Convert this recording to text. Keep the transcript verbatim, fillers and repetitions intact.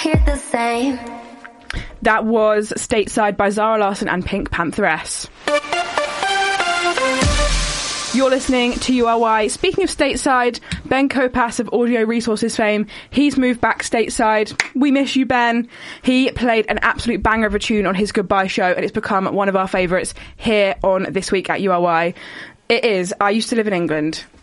Hear the same. That was Stateside by Zara Larsson and Pink Pantheress. You're listening to U R Y. Speaking of stateside, Ben Kopas of Audio Resources fame, he's moved back stateside. We miss you, Ben. He played an absolute banger of a tune on his Goodbye show, and it's become one of our favourites here on This Week at U R Y. It is I Used to Live in England.